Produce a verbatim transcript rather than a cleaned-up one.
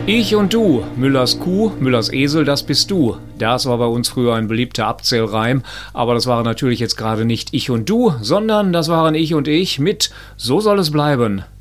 Ich und du, Müllers Kuh, Müllers Esel, das bist du. Das war bei uns früher ein beliebter Abzählreim, aber das waren natürlich jetzt gerade nicht ich und du, sondern das waren ich und ich mit So soll es bleiben.